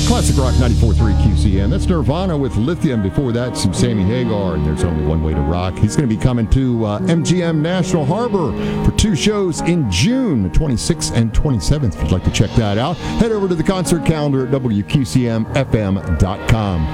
Classic Rock 94.3 QCM. That's Nirvana with Lithium. Before that, some Sammy Hagar, and There's Only One Way to Rock. He's going to be coming to MGM National Harbor for 2 shows in June, the 26th and 27th. If you'd like to check that out, head over to the concert calendar at WQCMFM.com.